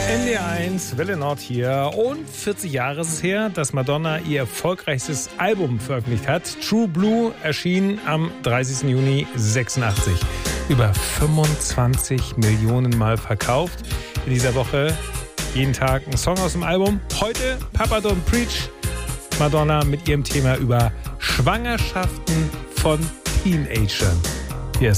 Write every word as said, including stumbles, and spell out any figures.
N D R eins, Welle Nord hier. Und vierzig Jahre ist es her, dass Madonna ihr erfolgreichstes Album veröffentlicht hat. True Blue erschien am dreißigsten Juni sechsundachtzig. Über fünfundzwanzig Millionen Mal verkauft. In dieser Woche jeden Tag ein Song aus dem Album. Heute Papa Don't Preach. Madonna mit ihrem Thema über Schwangerschaften von Teenagern.